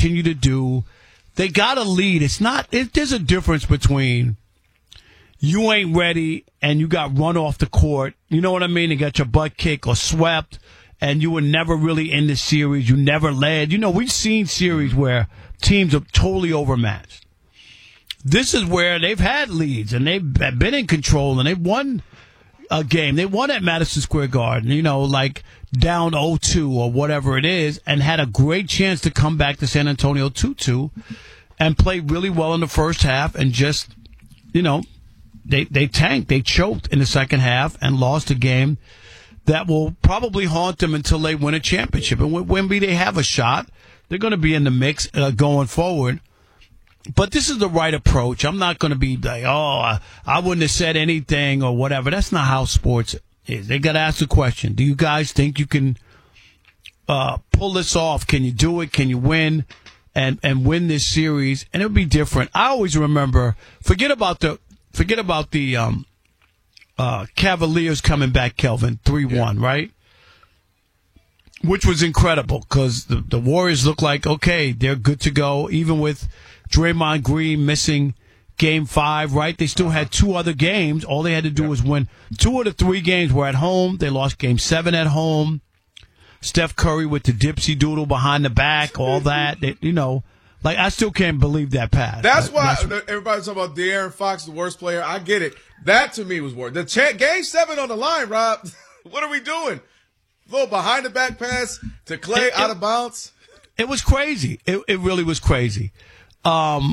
continue to do. They got to lead. There's a difference between you ain't ready and you got run off the court. You know what I mean? You got your butt kicked or swept, and you were never really in the series. You never led. We've seen series where teams are totally overmatched. This is where they've had leads, and they've been in control, and they've won a game. They won at Madison Square Garden, like down 0-2 or whatever it is, and had a great chance to come back to San Antonio 2-2 and play really well in the first half and just, they tanked. They choked in the second half and lost a game that will probably haunt them until they win a championship. And with Wemby, they have a shot. They're going to be in the mix going forward. But this is the right approach. I'm not going to be like, I wouldn't have said anything or whatever. That's not how sports is. They got to ask the question, do you guys think you can pull this off? Can you do it? Can you win and win this series? And it'll be different. I always remember, forget about the Cavaliers coming back, Kelvin, 3-1, right? Which was incredible because the Warriors look like, okay, they're good to go, even with Draymond Green missing Game 5, right? They still had 2 other games. All they had to do was win. 2 of the 3 games were at home. They lost Game 7 at home. Steph Curry with the dipsy doodle behind the back, all that. I still can't believe that pass. That's why everybody's talking about De'Aaron Fox, the worst player. I get it. That, to me, was worse. Game 7 on the line, Rob. What are we doing? A little behind-the-back pass to Clay out of bounds. It was crazy. It really was crazy. I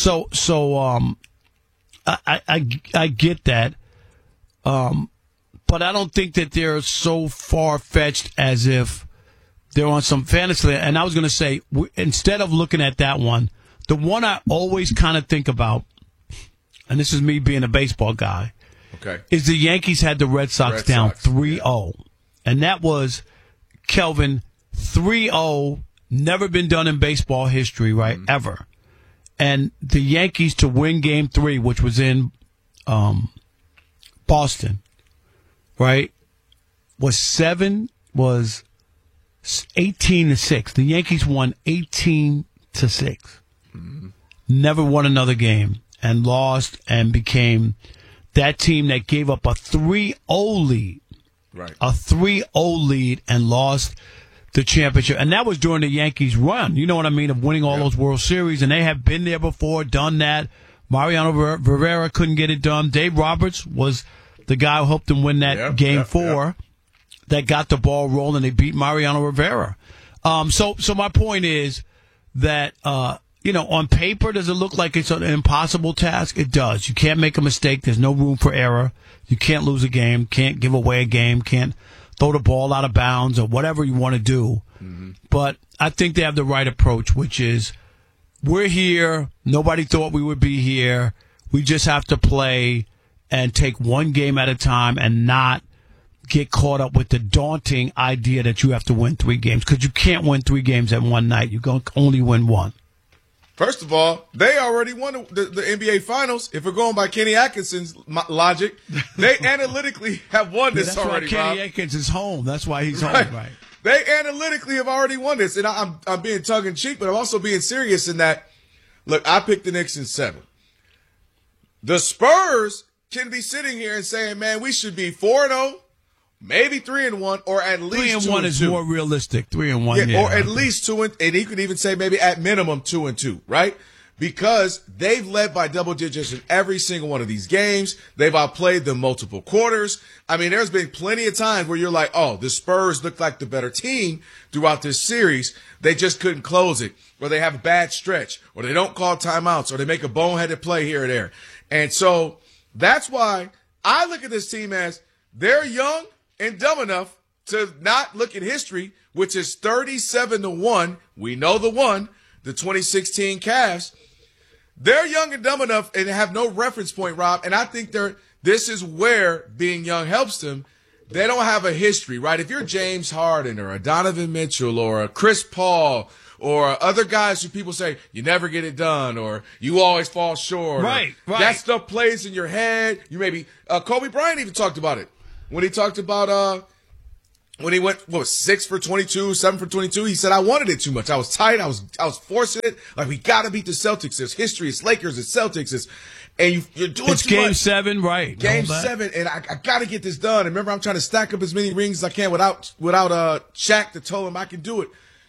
get that. But I don't think that they're so far-fetched as if they're on some fantasy. And I was going to say, instead of looking at that one, the one I always kind of think about, and this is me being a baseball guy, is the Yankees had the Red Sox down 3-0. Yeah. And that was, Kelvin, 3-0, never been done in baseball history, right, ever. And the Yankees to win Game 3, which was in Boston, right, was 18-6. The Yankees won 18-6. Never won another game and lost and became that team that gave up a 3-0 lead. Right. A 3-0 lead and lost the championship. And that was during the Yankees' run, you know what I mean, of winning all those World Series. And they have been there before, done that. Mariano Rivera couldn't get it done. Dave Roberts was the guy who helped them win that Game 4 that got the ball rolling. They beat Mariano Rivera. So my point is that, on paper, does it look like it's an impossible task? It does. You can't make a mistake. There's no room for error. You can't lose a game, can't give away a game, can't throw the ball out of bounds or whatever you want to do. Mm-hmm. But I think they have the right approach, which is we're here. Nobody thought we would be here. We just have to play and take one game at a time and not get caught up with the daunting idea that you have to win 3 games because you can't win 3 games at one night. You can only win 1. First of all, they already won the NBA Finals. If we're going by Kenny Atkinson's logic, they analytically have won this already. That's why Kenny Atkins is home. That's why he's home, right? They analytically have already won this. And I'm being tongue-in-cheek, but I'm also being serious in that, look, I picked the Knicks in 7. The Spurs can be sitting here and saying, man, we should be 4-0, maybe 3-1, or at least 3-1 is more realistic. 3-1, or at least 2, and he could even say maybe at minimum 2-2, right? Because they've led by double digits in every single one of these games. They've outplayed them multiple quarters. I mean, there's been plenty of times where you're like, oh, the Spurs look like the better team throughout this series. They just couldn't close it, or they have a bad stretch, or they don't call timeouts, or they make a boneheaded play here or there. And so that's why I look at this team as they're young and dumb enough to not look at history, which is 37-1. We know the 2016 Cavs. They're young and dumb enough and have no reference point, Rob. And I think this is where being young helps them. They don't have a history, right? If you're James Harden or a Donovan Mitchell or a Chris Paul or other guys who people say you never get it done or you always fall short. Right. That stuff plays in your head. You maybe Kobe Bryant even talked about it when he talked about when he went, 6 for 22, 7 for 22, he said, I wanted it too much. I was tight. I was forcing it. Like, we got to beat the Celtics. There's history. It's Lakers. It's Celtics. And you're doing it's too game much. 7, right. Game 7, and I got to get this done. And remember, I'm trying to stack up as many rings as I can without Shaq to tell him I can do it.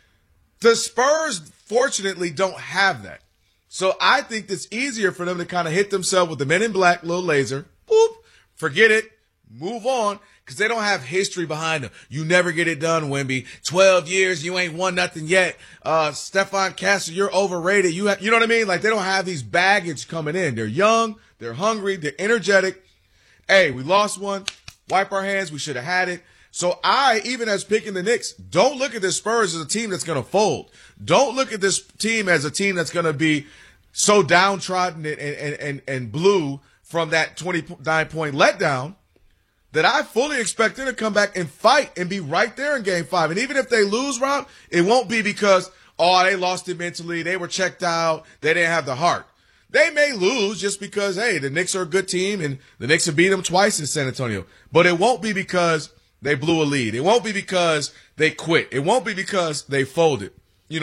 The Spurs, fortunately, don't have that. So I think it's easier for them to kind of hit themselves with the Men in Black, little laser. Boop. Forget it. Move on. Because they don't have history behind them. You never get it done, Wemby. 12 years, you ain't won nothing yet. Stephon Castle, you're overrated. You know what I mean? Like, they don't have these baggage coming in. They're young. They're hungry. They're energetic. Hey, we lost one. Wipe our hands. We should have had it. So even as picking the Knicks, don't look at the Spurs as a team that's going to fold. Don't look at this team as a team that's going to be so downtrodden and blue from that 29-point letdown, that I fully expect them to come back and fight and be right there in Game 5. And even if they lose, Rob, it won't be because, they lost it mentally, they were checked out, they didn't have the heart. They may lose just because, hey, the Knicks are a good team and the Knicks have beat them twice in San Antonio. But it won't be because they blew a lead. It won't be because they quit. It won't be because they folded,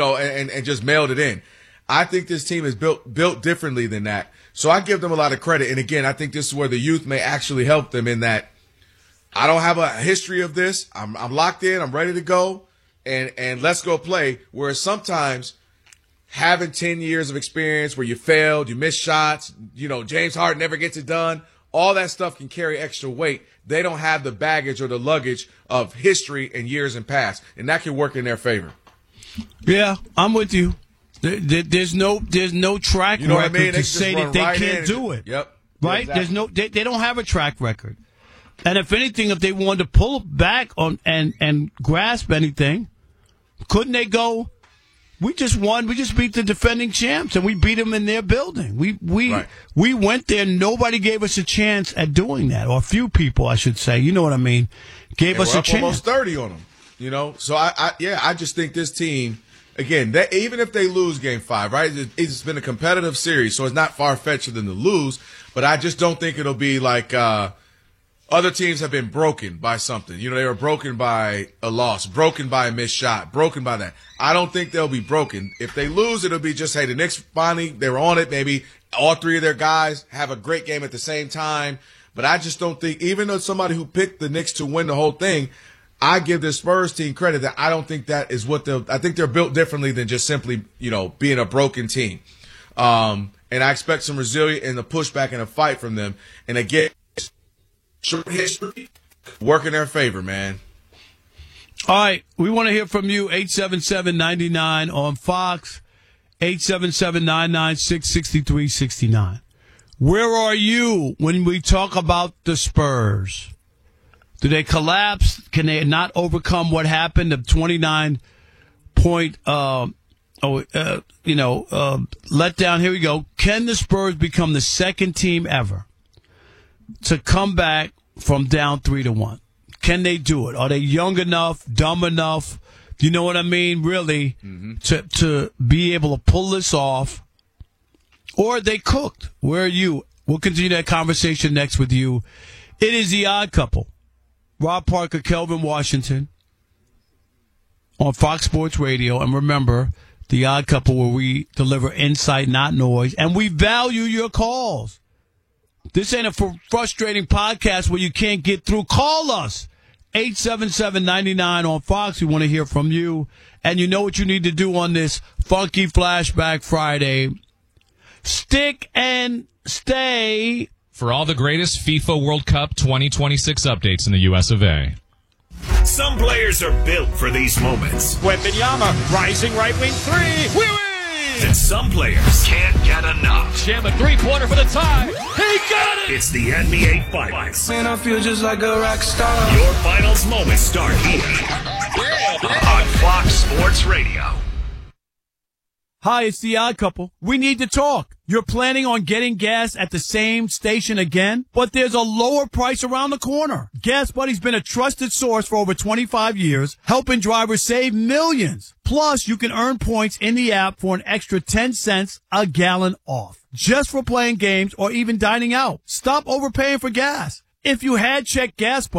and just mailed it in. I think this team is built differently than that. So I give them a lot of credit. And again, I think this is where the youth may actually help them in that I don't have a history of this. I'm locked in. I'm ready to go. And let's go play. Whereas sometimes having 10 years of experience where you failed, you missed shots, James Harden never gets it done, all that stuff can carry extra weight. They don't have the baggage or the luggage of history and years in past. And that can work in their favor. Yeah, I'm with you. There's no track record to say that they can't do it. Yep. Right? Yeah, exactly. They don't have a track record. And if anything, if they wanted to pull back on and grasp anything, couldn't they go, we just won, we just beat the defending champs, and we beat them in their building. We went there, nobody gave us a chance at doing that, or a few people, I should say, you know what I mean, gave us a chance. Almost 30 on them, So I just think this team, again, even if they lose Game 5, right, it's been a competitive series, so it's not far-fetched for them to lose, but I just don't think it'll be like, other teams have been broken by something. They were broken by a loss, broken by a missed shot, broken by that. I don't think they'll be broken. If they lose, it'll be just, hey, the Knicks finally, they were on it. Maybe all 3 of their guys have a great game at the same time. But I just don't think, even though somebody who picked the Knicks to win the whole thing, I give the Spurs team credit that I don't think that is I think they're built differently than just simply, being a broken team. And I expect some resilience and a pushback and a fight from them. And again, short history, work in their favor, man. All right, we want to hear from you, 877-99 on Fox, 877-996-6369. Where are you when we talk about the Spurs? Do they collapse? Can they not overcome what happened, the 29-point letdown? Here we go. Can the Spurs become the second team ever to come back from down 3-1? Can they do it? Are they young enough, dumb enough, you know what I mean, really, to be able to pull this off? Or are they cooked? Where are you? We'll continue that conversation next with you. It is The Odd Couple. Rob Parker, Kelvin Washington on Fox Sports Radio. And remember, The Odd Couple, where we deliver insight, not noise. And we value your calls. This ain't a frustrating podcast where you can't get through. Call us. 877-99 on Fox. We want to hear from you. And you know what you need to do on this Funky Flashback Friday. Stick and stay. For all the greatest FIFA World Cup 2026 updates in the US of A. Some players are built for these moments. Wembanyama, rising right wing three. We win! And some players can't get enough. Jam a three-pointer for the tie. He got it! It's the NBA Finals. Man, I feel just like a rock star. Your finals moments start here on Fox Sports Radio. Hi, it's The Odd Couple. We need to talk. You're planning on getting gas at the same station again, but there's a lower price around the corner. Gas Buddy's been a trusted source for over 25 years, helping drivers save millions. Plus, you can earn points in the app for an extra 10 cents a gallon off, just for playing games or even dining out. Stop overpaying for gas. If you had checked Gas Buddy,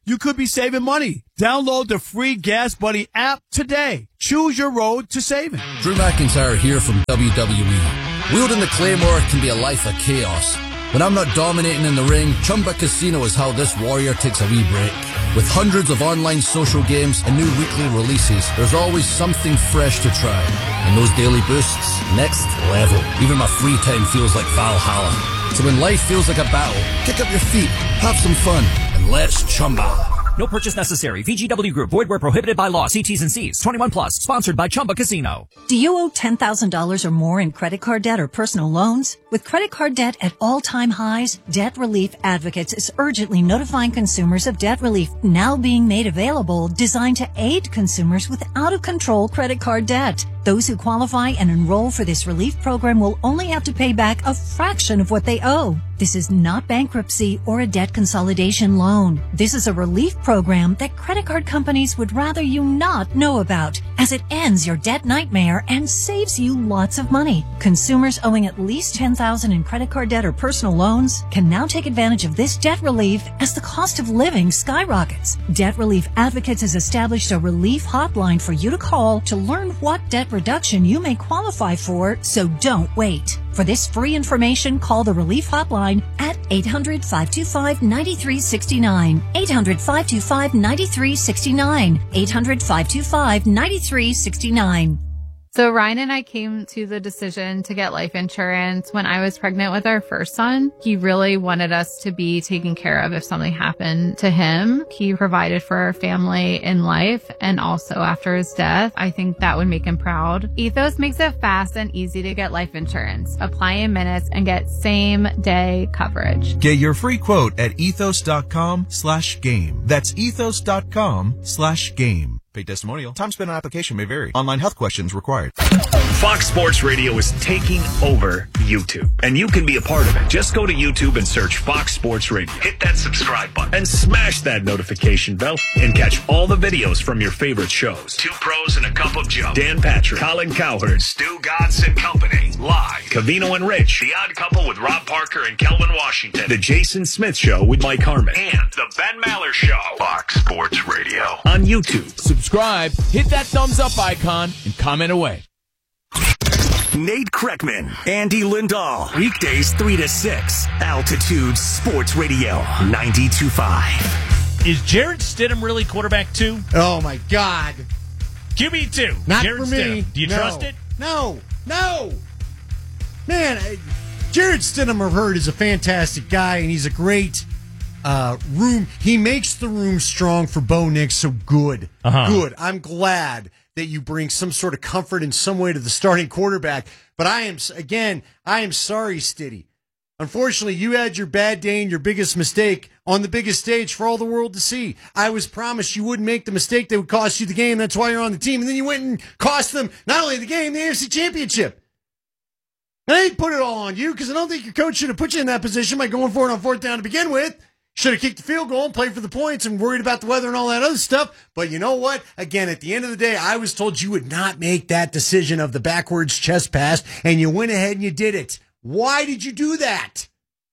you could be saving money. Download the free Gas Buddy app today. Choose your road to saving. Drew McIntyre here from WWE. Wielding the Claymore can be a life of chaos. When I'm not dominating in the ring, Chumba Casino is how this warrior takes a wee break. With hundreds of online social games and new weekly releases, there's always something fresh to try. And those daily boosts, next level. Even my free time feels like Valhalla. So when life feels like a battle, kick up your feet, have some fun, and let's Chumba. No purchase necessary. VGW Group. Void where prohibited by law. See T's and C's. 21 plus. Sponsored by Chumba Casino. Do you owe $10,000 or more in credit card debt or personal loans? With credit card debt at all-time highs, Debt Relief Advocates is urgently notifying consumers of debt relief now being made available, designed to aid consumers with out-of-control credit card debt. Those who qualify and enroll for this relief program will only have to pay back a fraction of what they owe. This is not bankruptcy or a debt consolidation loan. This is a relief program that credit card companies would rather you not know about, as it ends your debt nightmare and saves you lots of money. Consumers owing at least $10,000 in credit card debt or personal loans can now take advantage of this debt relief as the cost of living skyrockets. Debt Relief Advocates has established a relief hotline for you to call to learn what debt reduction you may qualify for, so don't wait. For this free information, call the Relief Hotline at 800-525-9369. 800-525-9369. 800-525-9369. So Ryan and I came to the decision to get life insurance when I was pregnant with our first son. He really wanted us to be taken care of if something happened to him. He provided for our family in life and also after his death. I think that would make him proud. Ethos makes it fast and easy to get life insurance. Apply in minutes and get same day coverage. Get your free quote at ethos.com/game. That's ethos.com/game. Paid testimonial. Time spent on application may vary. Online health questions required. Fox Sports Radio is taking over YouTube, and you can be a part of it. Just go to YouTube and search Fox Sports Radio. Hit that subscribe button and smash that notification bell and catch all the videos from your favorite shows. Two Pros and a Cup of Joe. Dan Patrick, Colin Cowherd, Stu Godson Company. Live. Cavino and Rich. The Odd Couple with Rob Parker and Kelvin Washington. The Jason Smith Show with Mike Harmon. And The Ben Maller Show. Fox Sports Radio. On YouTube. Subscribe, hit that thumbs up icon, and comment away. Nate Kreckman, Andy Lindahl. Weekdays 3 to 6. Altitude Sports Radio 92.5. Is Jarrett Stidham really quarterback 2? Oh, my God. QB2. Not Jarrett for me. Stidham. Do you trust it? No. Man, Jarrett Stidham, I've heard, is a fantastic guy, and he's a great room. He makes the room strong for Bo Nix, so good. Good. I'm glad that you bring some sort of comfort in some way to the starting quarterback. But I am sorry, Stiddy. Unfortunately, you had your bad day and your biggest mistake on the biggest stage for all the world to see. I was promised you wouldn't make the mistake that would cost you the game. That's why you're on the team. And then you went and cost them not only the game, the AFC Championship. And I didn't put it all on you because I don't think your coach should have put you in that position by going for it on fourth down to begin with. Should have kicked the field goal and played for the points and worried about the weather and all that other stuff. But you know what? Again, at the end of the day, I was told you would not make that decision of the backwards chest pass, and you went ahead and you did it. Why did you do that?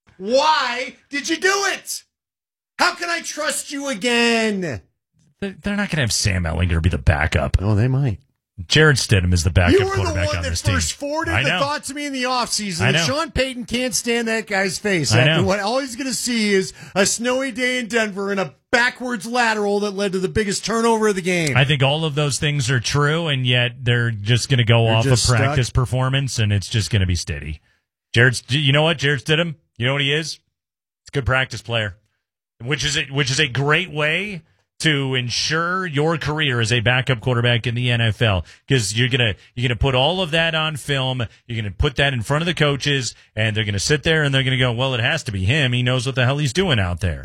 Why did you do it? How can I trust you again? They're not going to have Sam Ehlinger be the backup. Oh, they might. Jared Stidham is the backup quarterback on this team. You were the one that first forwarded the thought to me in the offseason. I know. Sean Payton can't stand that guy's face. I know. What all he's going to see is a snowy day in Denver and a backwards lateral that led to the biggest turnover of the game. I think all of those things are true, and yet they're just going to go off of practice performance, and it's just going to be steady. You know what? Jared Stidham, you know what he is? He's a good practice player, which is a great way to ensure your career as a backup quarterback in the NFL, because you're gonna put all of that on film. You're gonna put that in front of the coaches, and they're gonna sit there and they're gonna go, "Well, it has to be him. He knows what the hell he's doing out there."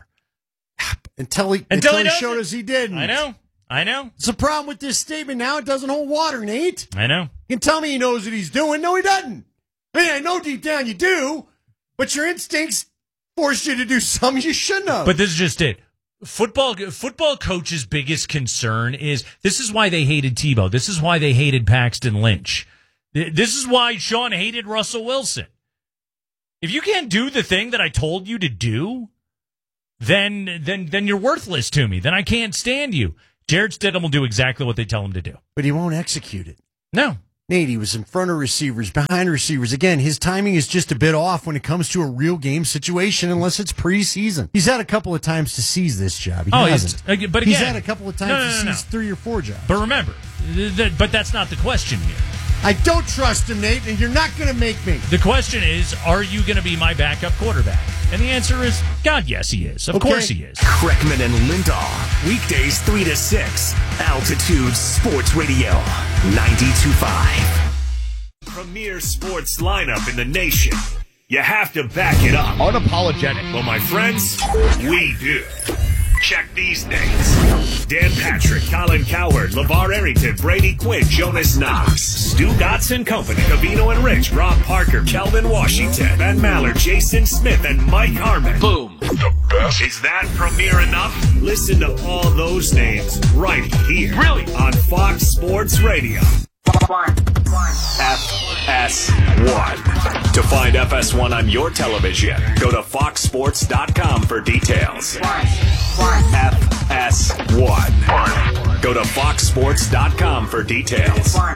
Until he showed us he didn't. I know. It's a problem with this statement now. It doesn't hold water, Nate. I know. You can tell me he knows what he's doing. No, he doesn't. I mean, I know deep down you do, but your instincts force you to do something you shouldn't have. But this is just it. Football coaches' biggest concern is this is why they hated Tebow. This is why they hated Paxton Lynch. This is why Sean hated Russell Wilson. If you can't do the thing that I told you to do, then you're worthless to me. Then I can't stand you. Jarrett Stidham will do exactly what they tell him to do. But he won't execute it. No. Nate, he was in front of receivers, behind receivers. Again, his timing is just a bit off when it comes to a real game situation, unless it's preseason. He's had a couple of times to seize this job. He hasn't. But again, he's had a couple of times to seize 3 or 4 jobs. But remember, but that's not the question here. I don't trust him, Nate, and you're not going to make me. The question is, are you going to be my backup quarterback? And the answer is, God, yes, he is. Of course he is. Kreckman and Lindahl, weekdays 3 to 6, Altitude Sports Radio, 92.5. Premier sports lineup in the nation. You have to back it up. Unapologetic. Well, my friends, we do. Check these names. Dan Patrick, Colin Cowherd, LeVar Arrington, Brady Quinn, Jonas Knox, Stu Gotts Company, Cavino and Rich, Rob Parker, Kelvin Washington, Ben Maller, Jason Smith, and Mike Harmon. Boom. The best. Is that premier enough? Listen to all those names right here. Really? On Fox Sports Radio. FS1. To find FS1 on your television, go to foxsports.com for details. FS1. Go to foxsports.com for details.